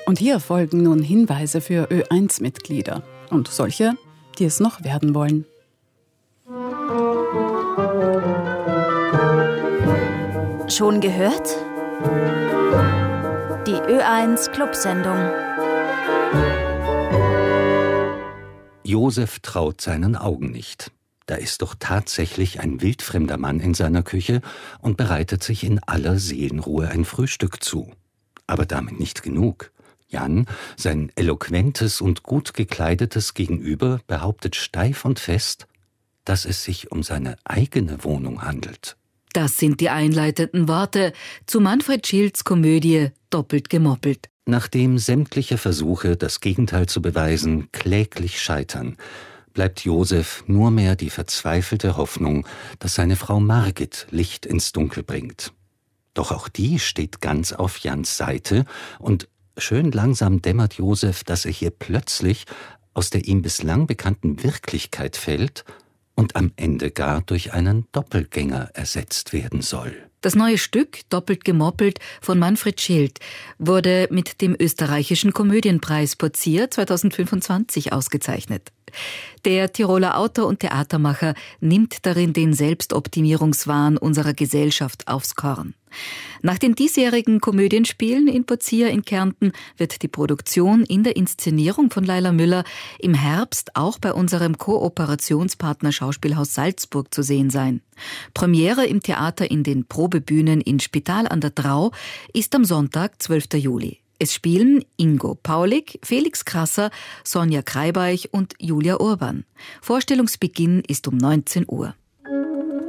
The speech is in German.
Und hier folgen nun Hinweise für Ö1-Mitglieder und solche, die es noch werden wollen. Schon gehört? Die Ö1 Clubsendung. Josef traut seinen Augen nicht. Da ist doch tatsächlich ein wildfremder Mann in seiner Küche und bereitet sich in aller Seelenruhe ein Frühstück zu. Aber damit nicht genug. Jan, sein eloquentes und gut gekleidetes Gegenüber, behauptet steif und fest, dass es sich um seine eigene Wohnung handelt. Das sind die einleitenden Worte zu Manfred Schilds Komödie »Doppelt gemoppelt«. Nachdem sämtliche Versuche, das Gegenteil zu beweisen, kläglich scheitern, bleibt Josef nur mehr die verzweifelte Hoffnung, dass seine Frau Margit Licht ins Dunkel bringt. Doch auch die steht ganz auf Jans Seite und schön langsam dämmert Josef, dass er hier plötzlich aus der ihm bislang bekannten Wirklichkeit fällt und am Ende gar durch einen Doppelgänger ersetzt werden soll. Das neue Stück »Doppelt gemoppelt« von Manfred Schild wurde mit dem österreichischen Komödienpreis Pozier 2025 ausgezeichnet. Der Tiroler Autor und Theatermacher nimmt darin den Selbstoptimierungswahn unserer Gesellschaft aufs Korn. Nach den diesjährigen Komödienspielen in Pozier in Kärnten wird die Produktion in der Inszenierung von Laila Müller im Herbst auch bei unserem Kooperationspartner Schauspielhaus Salzburg zu sehen sein. Premiere im Theater in den Probebühnen in Spital an der Drau ist am Sonntag, 12. Juli. Es spielen Ingo Paulik, Felix Krasser, Sonja Kreibeich und Julia Urban. Vorstellungsbeginn ist um 19 Uhr.